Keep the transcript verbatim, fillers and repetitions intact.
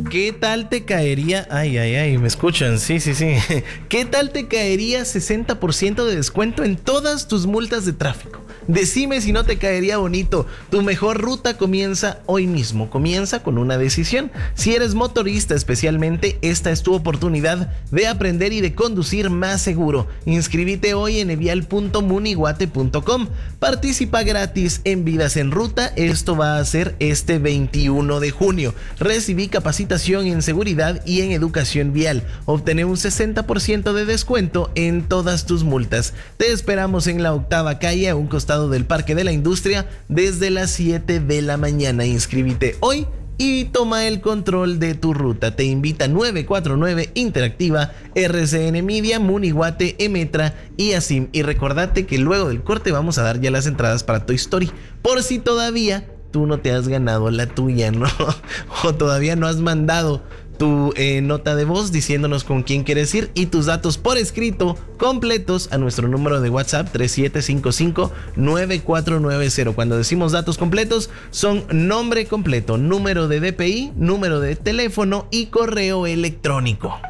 ¿Qué tal te caería? Ay, ay, ay, me escuchan, sí, sí, sí. ¿Qué tal te caería sesenta por ciento de descuento en todas tus multas de tráfico? Decime si no te caería bonito. Tu mejor ruta comienza hoy mismo. Comienza con una decisión. Si eres motorista especialmente, esta es tu oportunidad de aprender y de conducir más seguro. Inscríbete hoy en evial punto muniguate punto com. Participa gratis en Vidas en Ruta. Esto va a ser este veintiuno de junio. Recibí capacitación en seguridad y en educación vial. Obtené un sesenta por ciento de descuento en todas tus multas. Te esperamos en la octava calle, a un costado del Parque de la Industria, desde las siete de la mañana. Inscríbete hoy y toma el control de tu ruta. Te invita nueve cuatro nueve Interactiva, R C N Media, Muniguate, Emetra y Asim. Y recordate que luego del corte vamos a dar ya las entradas para Toy Story, por si todavía tú no te has ganado la tuya, ¿no? O todavía no has mandado tu eh, nota de voz diciéndonos con quién quieres ir y tus datos por escrito completos a nuestro número de WhatsApp tres siete cinco cinco nueve cuatro nueve cero. Cuando decimos datos completos, son nombre completo, número de D P I, número de teléfono y correo electrónico.